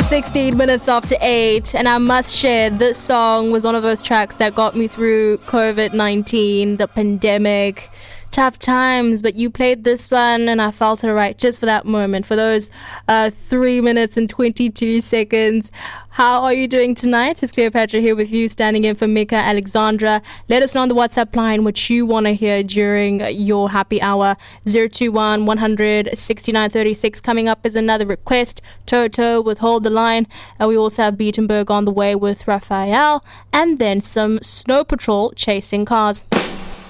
16 minutes after 8, and I must share, this song was one of those tracks that got me through COVID-19, the pandemic, tough times, but you played this one and I felt it right just for that moment, for those 3 minutes and 22 seconds. How are you doing tonight? It's Cleopatra here with you, standing in for Mika Alexandra. Let us know on the WhatsApp line what you want to hear during your happy hour. 021 100 6936. Coming up is another request, Toto with Hold the Line. And we also have Beatenberg on the way with Raphael, and then some Snow Patrol, Chasing Cars.